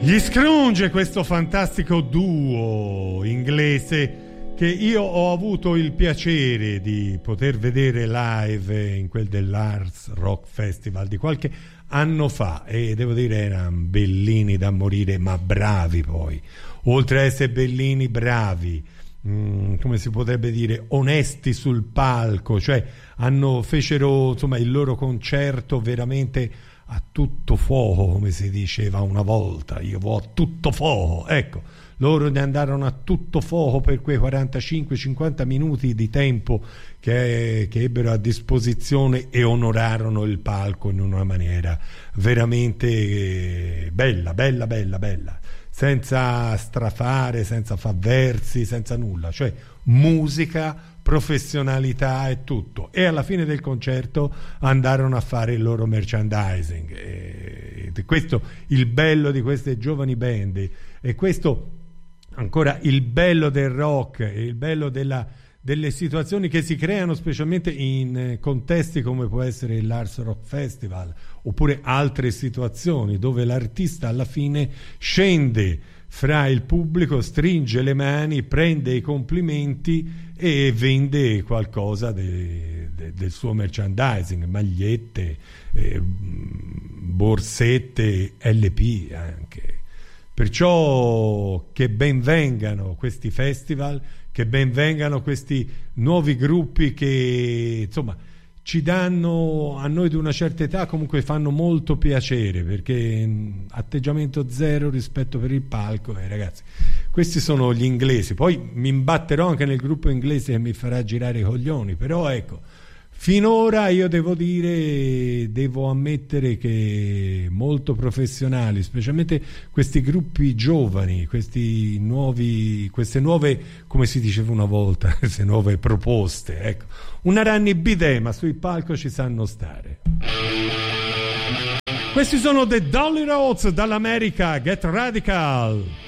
Gli Scrooge, questo fantastico duo inglese che io ho avuto il piacere di poter vedere live in quel dell'Arts Rock Festival di qualche anno fa, e devo dire erano bellini da morire, ma bravi poi, oltre a essere bellini, bravi, come si potrebbe dire, onesti sul palco, cioè fecero insomma il loro concerto veramente a tutto fuoco, come si diceva una volta. Io vo' a tutto fuoco, ecco, loro ne andarono a tutto fuoco per quei 45-50 minuti di tempo che ebbero a disposizione e onorarono il palco in una maniera veramente bella, senza strafare, senza far versi, senza nulla, cioè musica, professionalità e tutto. E alla fine del concerto andarono a fare il loro merchandising, e questo il bello di queste giovani band, e questo ancora il bello del rock, e il bello delle situazioni che si creano specialmente in contesti come può essere l'Arts Rock Festival oppure altre situazioni dove l'artista alla fine scende fra il pubblico, stringe le mani, prende i complimenti e vende qualcosa del suo merchandising, magliette, borsette, LP anche. Perciò che ben vengano questi festival, che ben vengano questi nuovi gruppi che insomma ci danno, a noi di una certa età comunque fanno molto piacere, perché atteggiamento zero rispetto per il palco, ragazzi, questi sono gli inglesi. Poi mi imbatterò anche nel gruppo inglese che mi farà girare i coglioni, però ecco, finora io devo ammettere che molto professionali, specialmente questi gruppi giovani, queste nuove, come si diceva una volta, queste nuove proposte, ecco, una Ranni Bidè, ma sul palco ci sanno stare. Questi sono The Dolly Roads dall'America, Get Radical.